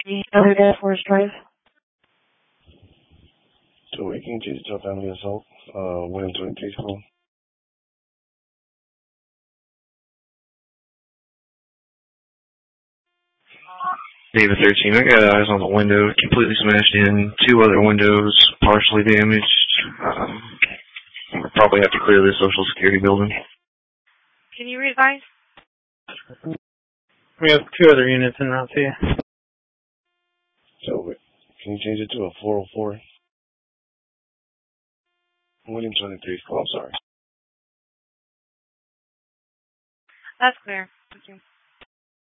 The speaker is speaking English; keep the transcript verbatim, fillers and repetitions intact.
Other than Forest Drive. two eighteen, change it to a family assault. Uh, William twenty-three school. David thirteen, I got eyes on the window, completely smashed in, two other windows partially damaged. Um, we'll probably have to clear the Social Security building. Can you revise? We have two other units in route to you. So, can you change it to a four oh four? William twenty-three school, I'm sorry. That's clear. Thank you.